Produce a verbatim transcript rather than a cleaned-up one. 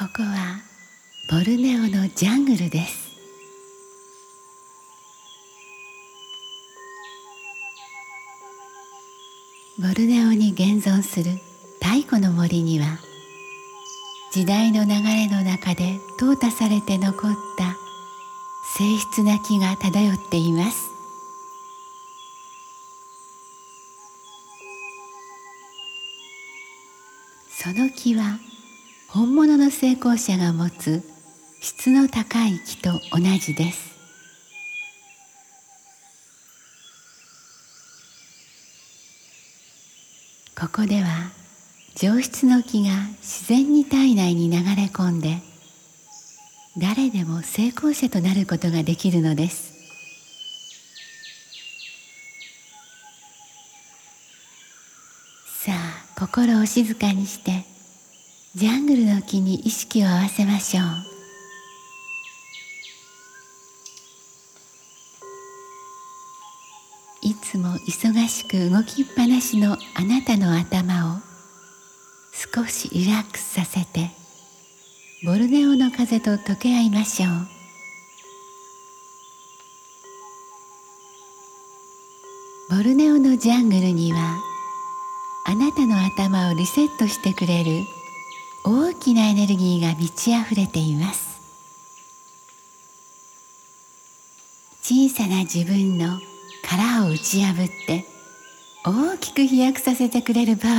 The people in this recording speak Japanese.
ここはボルネオのジャングルです。ボルネオに現存する太古の森には、時代の流れの中で淘汰されて残った静謐な木が漂っています。その木は本物の成功者が持つ質の高い木と同じです。ここでは上質の木が自然に体内に流れ込んで、誰でも成功者となることができるのです。さあ、心を静かにしてジャングルの木に意識を合わせましょう。いつも忙しく動きっぱなしのあなたの頭を少しリラックスさせて、ボルネオの風と溶け合いましょう。ボルネオのジャングルには、あなたの頭をリセットしてくれる大きなエネルギーが満ち溢れています。小さな自分の殻を打ち破って大きく飛躍させてくれるパワー